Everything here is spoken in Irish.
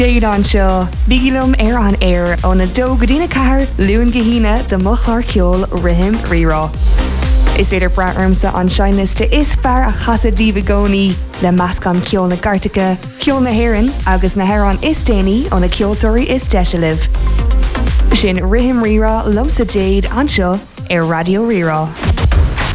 Déad an seo, bígilum an air ó na dó go dtína cahar luúin gahíine de mochlar ceol rihim rirá. Is féidir braarmsa an seinliste is fear a chasad bhí gcónaí le meascán ceol na Gartacha, ceol na Héireann agus na Héireann is déanaí ó na ceoltóirí is deisialah. Sin rihim rirá lumsa Jade an seo ar Radio Rirá.